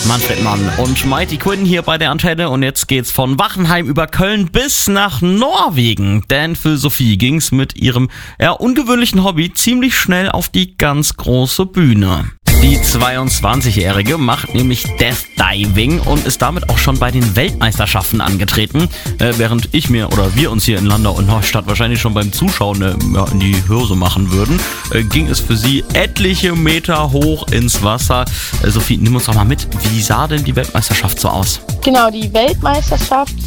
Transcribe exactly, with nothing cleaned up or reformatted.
Manfred Mann und Mighty Quinn hier bei der Antenne und jetzt geht's von Wachenheim über Köln bis nach Norwegen, denn für Sophie ging's mit ihrem ja, ungewöhnlichen Hobby ziemlich schnell auf die ganz große Bühne. Die zweiundzwanzigjährige macht nämlich Death Diving und ist damit auch schon bei den Weltmeisterschaften angetreten. Äh, während ich mir oder wir uns hier in Landau und Neustadt wahrscheinlich schon beim Zuschauen äh, ja, in die Hose machen würden, äh, ging es für sie etliche Meter hoch ins Wasser. Äh, Sophie, nimm uns doch mal mit. Wie sah denn die Weltmeisterschaft so aus? Genau, die Weltmeisterschaft